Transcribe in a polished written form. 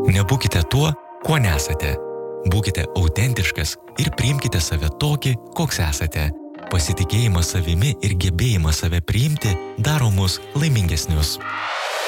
Nebūkite tuo, kuo nesate. Būkite autentiškas ir priimkite save tokį, koks esate. Pasitikėjimas savimi ir gebėjimas save priimti daro mus laimingesnius.